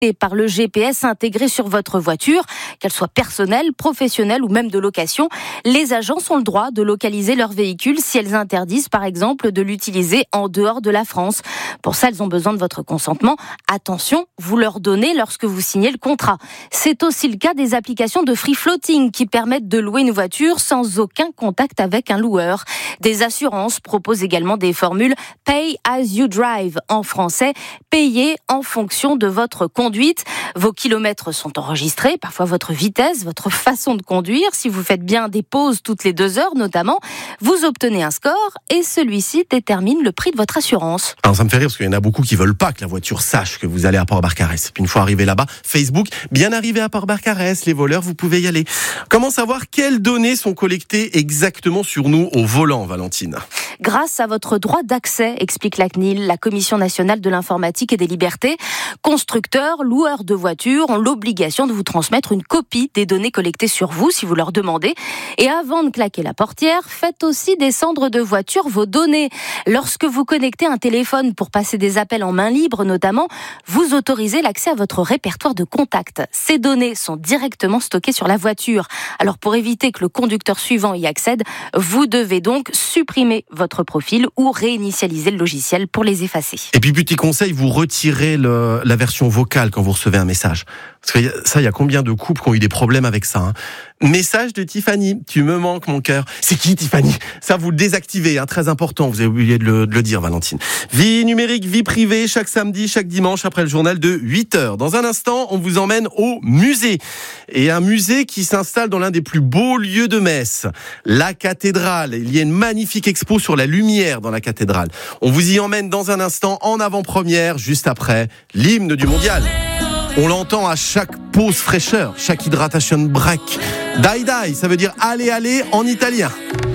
par le GPS intégré sur votre voiture, qu'elle soit personnelle, professionnelle ou même de location. Les agences ont le droit de localiser leur véhicule si elles interdisent par exemple de l'utiliser en dehors de la France. Pour ça, elles ont besoin de votre consentement. Attention, vous leur donnez lorsque vous signez le contrat. C'est aussi le cas des applications de free floating qui permettent de louer une voiture sans aucun contact avec un loueur. Des assurances proposent également des formules Pay as you drive, en français, payer en fonction de votre conduite. Vos kilomètres sont enregistrés, parfois votre vitesse, votre façon de conduire. Si vous faites bien des pauses toutes les 2 heures notamment, vous obtenez un score et celui-ci détermine le prix de votre assurance. Alors ça me fait rire parce qu'il y en a beaucoup qui veulent pas que la voiture sache que vous allez à Port-Barcarès. Puis une fois arrivé là-bas, Facebook, bien arrivé à Port-Barcarès, les voleurs, vous pouvez y aller. Comment savoir quelles données sont collectées exactement sur nous au volant, Valentine ? Grâce à votre droit d'accès, explique la CNIL, la Commission nationale de l'informatique et des libertés. Constructeurs, loueurs de voitures ont l'obligation de vous transmettre une copie des données collectées sur vous si vous leur demandez. Et avant de claquer la portière, faites aussi descendre de voiture vos données. Lorsque vous connectez un téléphone pour passer des appels en main libre notamment, vous autorisez l'accès à votre répertoire de contacts. Ces données sont directement stockées sur la voiture. Alors pour éviter que le conducteur suivant y accède, vous devez donc supprimer votre profil ou réinitialiser le logiciel pour les effacer. Et puis petit conseil, vous retirez la version vocale quand vous recevez un message. Parce que ça, il y a combien de couples qui ont eu des problèmes avec ça, hein. Message de Tiffany, tu me manques mon cœur. C'est qui Tiffany ? Ça, vous le désactivez, hein, très important, vous avez oublié de le dire, Valentine. Vie numérique, vie privée, chaque samedi, chaque dimanche après le journal de 8h. Dans un instant, on vous emmène au musée. Et un musée qui s'installe dans l'un des plus beaux lieux de Metz, la cathédrale. Il y a une magnifique expo sur la lumière dans la cathédrale. On vous y emmène dans un instant en avant-première, juste après l'hymne du mondial. On l'entend à chaque pause fraîcheur, chaque hydration break. Dai dai, ça veut dire allez allez en italien.